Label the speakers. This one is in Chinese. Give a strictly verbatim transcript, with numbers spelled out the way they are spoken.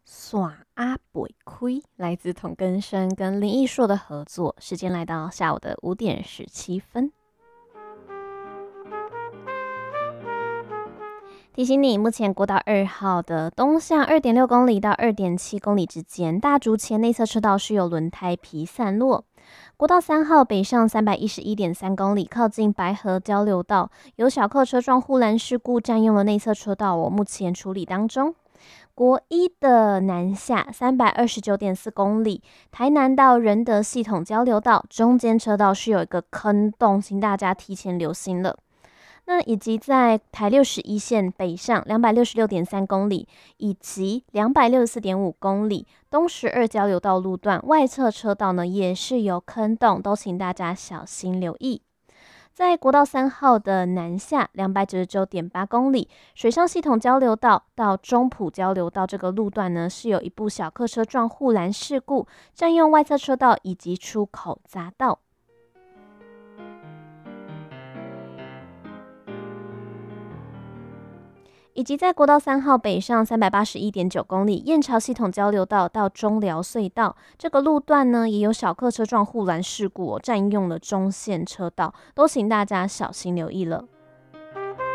Speaker 1: 耍阿北亏，来自童根生跟林奕硕的合作。时间来到下午的五点十七分。提醒你，目前国道二号的东向二点六公里到二点七公里之间，大竹前内侧车道是有轮胎皮散落。国道三号北上三百一十一点三公里，靠近白河交流道，有小客车撞护栏事故，占用了内侧车道，我目前处理当中。国一的南下三百二十九点四公里，台南到仁德系统交流道中间车道是有一个坑洞，请大家提前留心了。那以及在台六十一线北上两百六十六点三公里，以及两百六十四点五公里东十二交流道路段外侧车道呢，也是有坑洞，都请大家小心留意。在国道三号的南下两百九十九点八公里，水上系统交流道到中埔交流道这个路段呢，是有一部小客车撞护栏事故，占用外侧车道以及出口匝道。以及在国道三号北上三百八十一点九公里，燕巢系统交流道到中寮隧道这个路段呢，也有小客车撞护栏事故、哦，占用了中线车道，都请大家小心留意了。